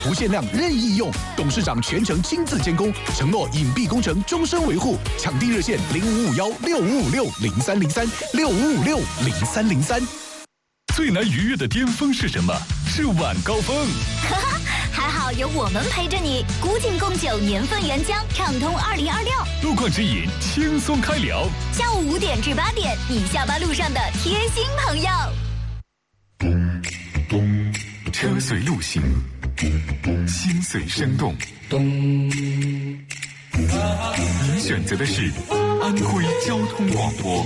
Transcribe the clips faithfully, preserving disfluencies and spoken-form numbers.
不限量任意用，董事长全程亲自监工，承诺隐蔽工程终身维护。抢订热线零五五幺六五五六零三零三六五五六零三零三。 最难逾越的巅峰是什么？是晚高峰。 哈哈，还好有我们陪着你。古井贡酒年份原浆，畅通二零二六。 路况指引，轻松开聊。 下午五点至八点，你下班路上的贴心朋友。 车随路行，心随声动。您选择的是安徽交通广播。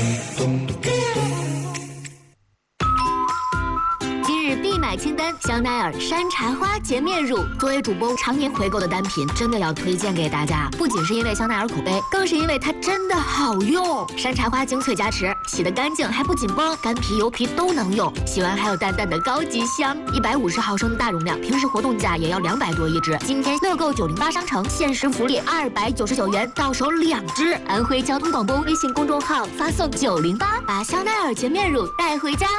今日必买清单：香奈儿山茶花洁面乳。作为主播常年回购的单品，真的要推荐给大家。不仅是因为香奈儿口碑，更是因为它真的好用。山茶花精粹加持，洗得干净还不紧绷，干皮油皮都能用。洗完还有淡淡的高级香。一百五十毫升的大容量，平时活动价也要两百多一支。今天乐购九零八商城限时福利二百九十九元，到手两支。安徽交通广播微信公众号发送九零八，把香奈儿洁面乳带回家。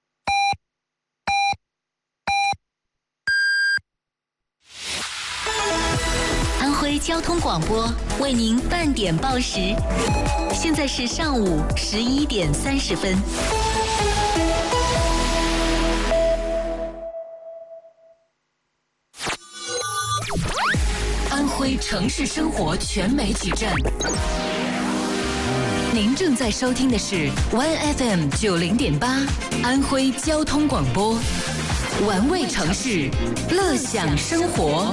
安徽交通广播为您半点报时，现在是上午十一点三十分。安徽城市生活全媒体站，您正在收听的是 One F M 九零点八，安徽交通广播，玩味城市，乐享生活。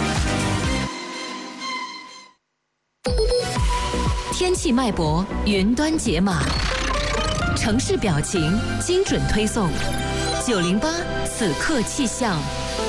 天气脉搏，云端解码，城市表情，精准推送。九零八此刻气象。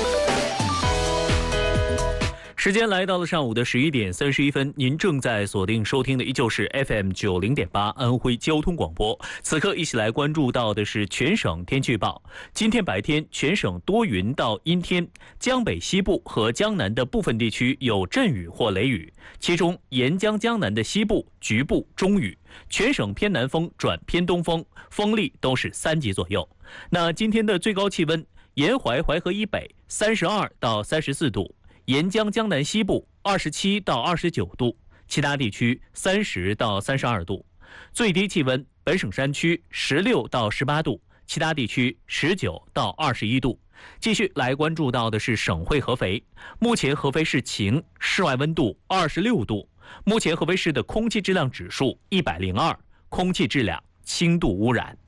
时间来到了上午的十一点三十一分，您正在锁定收听的依旧是 F M 九零点八安徽交通广播。此刻一起来关注到的是全省天气预报。今天白天全省多云到阴天，江北西部和江南的部分地区有阵雨或雷雨，其中沿江江南的西部局部中雨，全省偏南风转偏东风，风力都是三级左右。那今天的最高气温，沿淮淮河以北三十二到三十四度。沿江江南西部二十七到二十九度，其他地区三十到三十二度。最低气温，本省山区十六到十八度，其他地区十九到二十一度。继续来关注到的是省会合肥，目前合肥市晴，室外温度二十六度。目前合肥市的空气质量指数一百零二，空气质量轻度污染。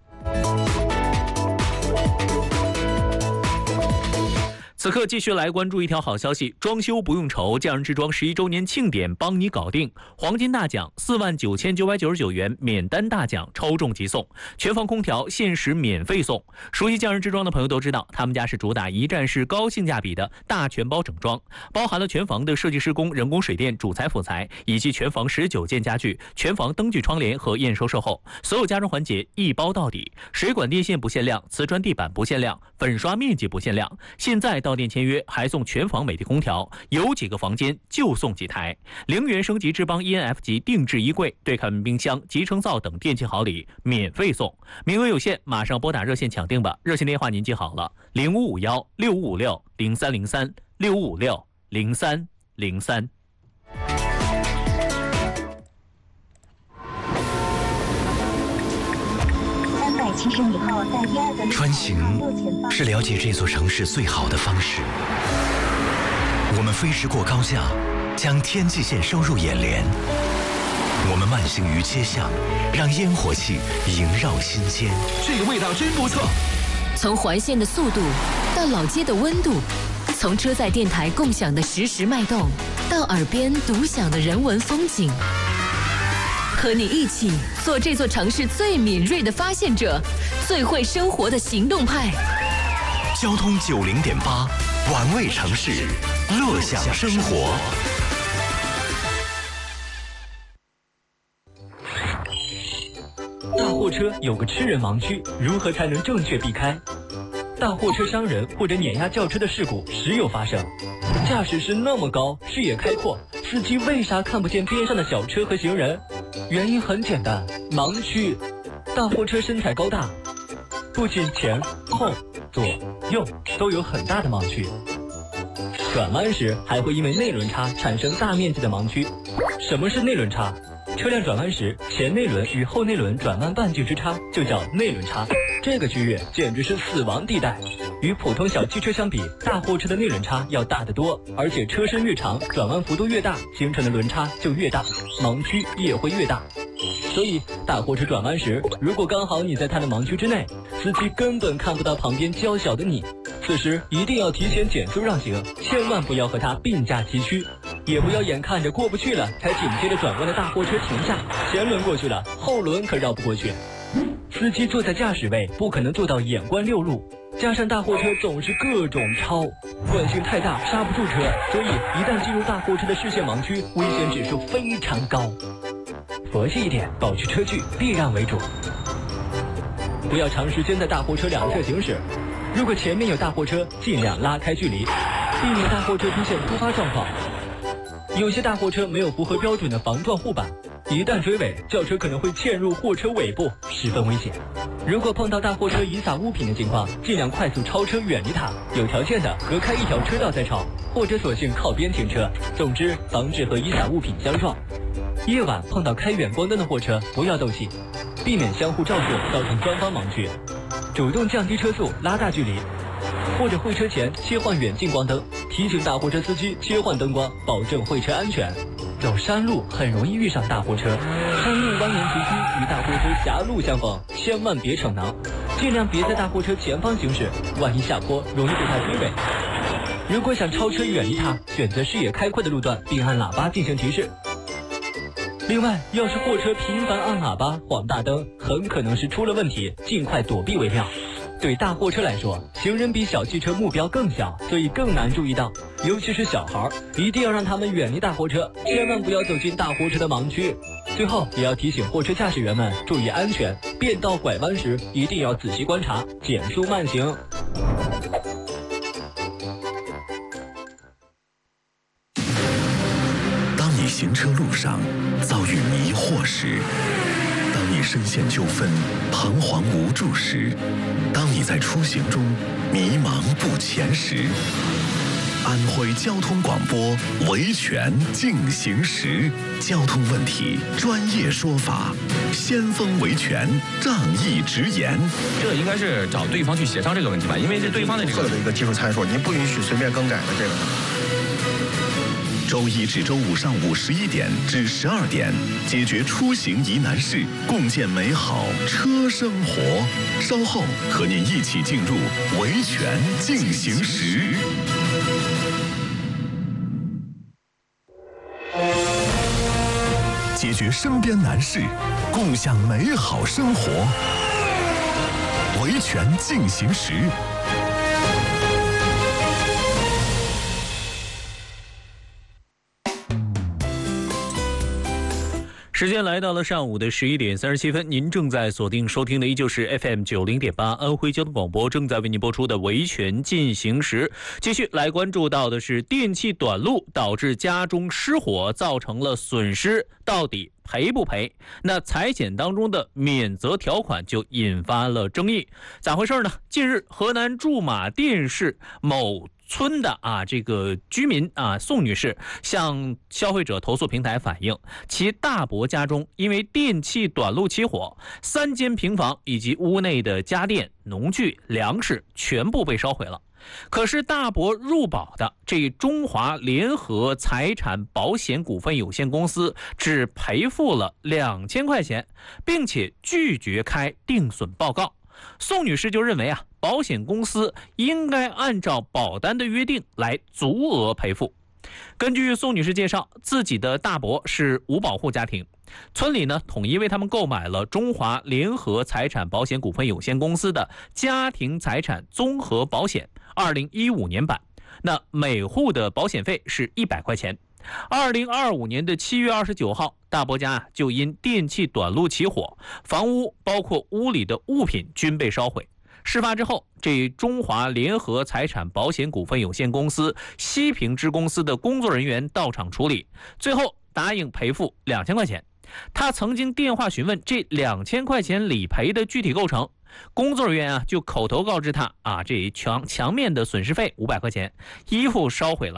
此刻继续来关注一条好消息，装修不用愁，匠人之装十一周年庆典帮你搞定，黄金大奖四万九千九百九十九元，免单大奖抽中即送，全房空调限时免费送。熟悉匠人之装的朋友都知道，他们家是主打一站式高性价比的大全包整装，包含了全房的设计施工、人工水电、主材辅材，以及全房十九件家具、全房灯具窗帘和验收售后，所有家装环节一包到底，水管电线不限量，瓷砖地板不限量，粉刷面积不限量。现在到店签约还送全房美的空调，有几个房间就送几台。零元升级智邦 E N F 级定制衣柜、对看门冰箱、集成灶等电器好礼免费送，名额有限，马上拨打热线抢订吧。热线电话您记好了，零五五幺六五五六零三零三六五五六零三零三。 穿行是了解这座城市最好的方式。我们飞驰过高架，将天际线收入眼帘。我们慢行于街巷，让烟火气萦绕心间。 这个味道真不错。 从环线的速度到老街的温度，从车载电台共享的实时脉动，到耳边独享的人文风景。和你一起做这座城市最敏锐的发现者，最会生活的行动派。 交通九零点八，玩味城市，乐享生活。 大货车有个吃人盲区，如何才能正确避开？大货车伤人或者碾压轿车的事故时有发生。驾驶室那么高，视野开阔，司机为啥看不见边上的小车和行人？原因很简单，盲区。大货车身材高大，不仅前后左右都有很大的盲区。 转弯时还会因为内轮差产生大面积的盲区。什么是内轮差？车辆转弯时，前内轮与后内轮转弯半径之差就叫内轮差，这个区域简直是死亡地带。与普通小汽车相比，大货车的内轮差要大得多，而且车身越长，转弯幅度越大，形成的轮差就越大，盲区也会越大。所以大货车转弯时，如果刚好你在它的盲区之内，司机根本看不到旁边较小的你，此时一定要提前减速让行，千万不要和它并驾齐驱，也不要眼看着过不去了才紧接着转弯的大货车停下，前轮过去了，后轮可绕不过去。司机坐在驾驶位不可能做到眼观六路，加上大货车总是各种超，惯性太大刹不住车，所以一旦进入大货车的视线盲区，危险指数非常高。佛系一点，保持车距，避让为主。不要长时间在大货车两侧行驶，如果前面有大货车，尽量拉开距离，避免大货车出现突发状况。有些大货车没有符合标准的防撞护板，一旦追尾，轿车可能会嵌入货车尾部，十分危险。如果碰到大货车遗撒物品的情况，尽量快速超车远离它，有条件的隔开一条车道再超，或者索性靠边停车。总之，防止和遗撒物品相撞。夜晚碰到开远光灯的货车，不要斗气，避免相互照射造成双方盲区，主动降低车速，拉大距离，或者会车前切换远近光灯，提醒大货车司机切换灯光，保证会车安全。走山路很容易遇上大货车，山路蜿蜒崎岖，与大货车狭路相逢，千万别逞能，尽量别在大货车前方行驶，万一下坡容易被它追尾。如果想超车远离它，选择视野开阔的路段，并按喇叭进行提示。另外，要是货车频繁按喇叭、晃大灯，很可能是出了问题，尽快躲避为妙。对大货车来说，行人比小汽车目标更小，所以更难注意到，尤其是小孩，一定要让他们远离大货车，千万不要走进大货车的盲区。最后，也要提醒货车驾驶员们注意安全，变道拐弯时一定要仔细观察，减速慢行。 当你行车路上遭遇迷惑时，当你深陷纠纷彷徨无助时，当你在出行中迷茫不前时，安徽交通广播维权进行时，交通问题专业说法，先锋维权仗义直言。 这应该是找对方去协商这个问题吧，因为这对方的这个的一个技术参数，您不允许随便更改的这个。 周一至周五上午十一点至十二点，解决出行疑难事，共建美好车生活。稍后和您一起进入维权进行时。解决身边难事，共享美好生活。维权进行时。 时间来到了上午的十一点三十七分，您正在锁定收听的依旧是 F M 九零点八安徽交通广播正在为您播出的维权进行时。继续来关注到的是电器短路导致家中失火，造成了损失，到底赔不赔？那财险当中的免责条款就引发了争议，咋回事呢？近日，河南驻马店市某村的啊这个居民啊宋女士向消费者投诉平台反映，其大伯家中因为电器短路起火，三间平房以及屋内的家电、农具、粮食全部被烧毁了。可是大伯入保的这中华联合财产保险股份有限公司只赔付了两千块钱，并且拒绝开定损报告。宋女士就认为啊，保险公司应该按照保单的约定来足额赔付。根据宋女士介绍，自己的大伯是无保户家庭，村里呢统一为他们购买了中华联合财产保险股份有限公司的家庭财产综合保险二零一五年版，那每户的保险费是一百块钱。二零二五年的七月二十九号，大伯家就因电器短路起火，房屋包括屋里的物品均被烧毁。事发之后，这中华联合财产保险股份有限公司西平支公司的工作人员到场处理，最后答应赔付两千块钱。他曾经电话询问这两千块钱理赔的具体构成，工作人员啊就口头告知他啊，这墙墙面的损失费五百块钱，衣服烧毁了